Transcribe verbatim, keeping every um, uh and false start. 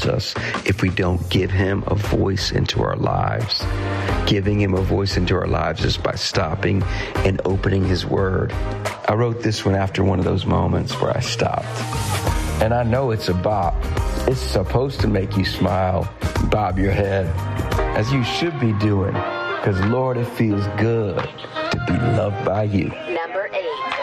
us if we don't give him a voice into our lives. Giving him a voice into our lives is by stopping and opening his word. I wrote this one after one of those moments where I stopped. And I know it's a bop. It's supposed to make you smile, bob your head, as you should be doing. Because, Lord, it feels good to be loved by you. Number eight.